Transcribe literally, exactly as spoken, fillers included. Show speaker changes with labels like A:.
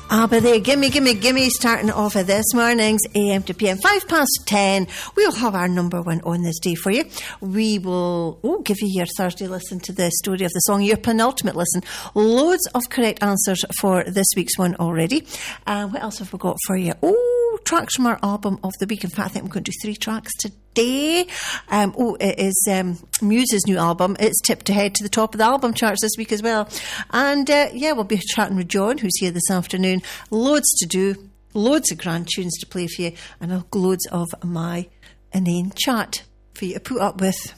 A: Ah, but there, gimme, gimme, gimme, starting off of this morning's A M to P M, five past ten. We'll have our number one on this day for you. We will oh, give you your Thursday listen to the story of the song, your penultimate listen. Loads of correct answers for this week's one already. Uh, what else have we got for you? Oh, tracks from our album of the week. In fact, I think we're going to do three tracks today. Um, oh, it is um, Muse's new album. It's tipped to head to the top of the album charts this week as well. And uh, yeah, we'll be chatting with John, who's here this afternoon. Loads to do, loads of grand tunes to play for you, and loads of my inane chat for you to put up with.